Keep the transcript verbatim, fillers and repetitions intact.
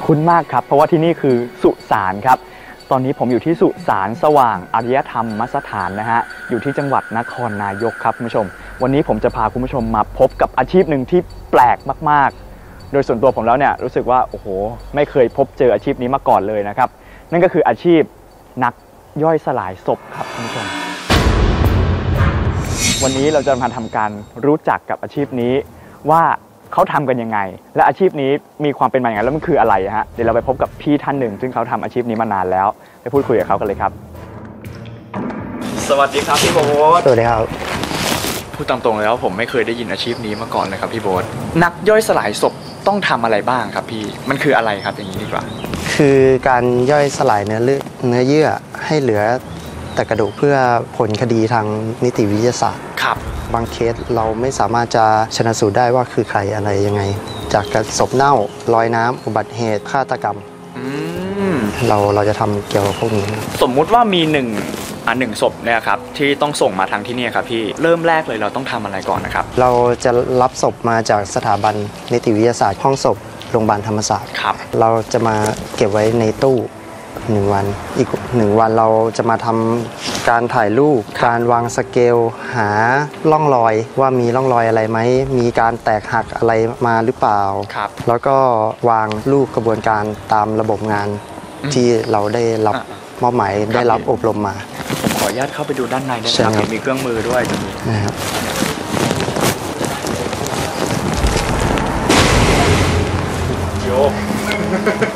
คุ้นมากครับเพราะว่าที่นี่คือสุสานครับตอนนี้ผมอยู่ที่สุสานสว่างอารยธรรมสถานนะฮะอยู่ที่จังหวัดนครนายกครับคุณผู้ชมวันนี้ผมจะพาคุณผู้ชมมาพบกับอาชีพหนึ่งที่แปลกมากๆโดยส่วนตัวผมแล้วเนี่ยรู้สึกว่าโอ้โหไม่เคยพบเจออาชีพนี้มาก่อนเลยนะครับนั่นก็คืออาชีพนักย่อยสลายศพครับคุณผู้ชมวันนี้เราจะมาทำการรู้จักกับอาชีพนี้ว่าเขาทำกันยังไงและอาชีพนี้มีความเป็นมาอย่างไรแล้วมันคืออะไรฮะเดี๋ยวเราไปพบกับพี่ท่านหนึ่งซึ่งเขาทำอาชีพนี้มานานแล้วไปพูดคุยกับเขากันเลยครับสวัสดีครับพี่โบ๊ทสวัสดีครับพูดตามตรงเลยว่าผมไม่เคยได้ยินอาชีพนี้มาก่อนเลยครับพี่โบ๊ทนักย่อยสลายศพต้องทำอะไรบ้างครับพี่มันคืออะไรครับอย่างนี้ดีกว่าคือการย่อยสลายเนื้อเลือดเนื้อเยื่อให้เหลือแต่กระดูกเพื่อผลคดีทางนิติวิทยาศาสตร์ครับบางเคสเราไม่สามารถจะชันสูตรได้ว่าคือใครอะไรยังไงจากการศพเน่าลอยน้ำอุบัติเหตุฆาตกรรมเราเราจะทำเกี่ยวกับพวกนี้สมมุติว่ามีหนึ่งอ่าหนึ่งศพเนี่ยครับที่ต้องส่งมาทางที่นี่ครับพี่เริ่มแรกเลยเราต้องทำอะไรก่อนนะครับเราจะรับศพมาจากสถาบันนิติวิทยาศาสตร์ห้องศพโรงพยาบาลธรรมศาสตร์ครับเราจะมาเก็บไว้ในตู้หนึ่งวันอีกหนึ่งวันเราจะมาทำการถ่ายรูปการวางสเกลหาร่องรอยว่ามีร่องรอยอะไรไหมมีการแตกหักอะไรมาหรือเปล่าครับแล้วก็วางรูปกระบวนการตามระบบงานที่เราได้รับมอบหมายได้รับอบรมมาผมขออนุญาตเข้าไปดูด้านในได้ไหมครับมีเครื่องมือด้วยนะครับโย